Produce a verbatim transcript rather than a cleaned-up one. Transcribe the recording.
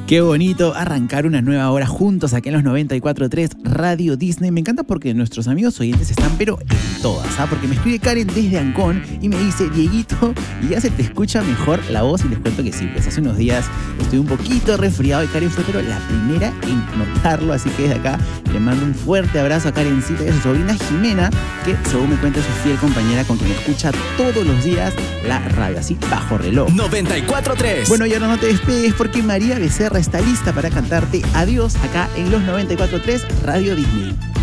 Qué bonito arrancar una nueva hora juntos aquí en los noventa y cuatro punto tres Radio Disney. Me encanta porque nuestros amigos oyentes están pero en todas, ¿ah? Porque me escribe Karen desde Ancón y me dice: Dieguito, ya se te escucha mejor la voz. Y les cuento que sí, pues hace unos días estoy un poquito resfriado y Karen fue pero la primera en notarlo. Así que desde acá le mando un fuerte abrazo a Karencita y a su sobrina Jimena, que según me cuenta es su fiel compañera con quien escucha todos los días la radio, así bajo reloj. noventa y cuatro punto tres. Bueno, y ahora no te despegues porque María Becerra está lista para cantarte adiós acá en los noventa y cuatro punto tres Radio Disney.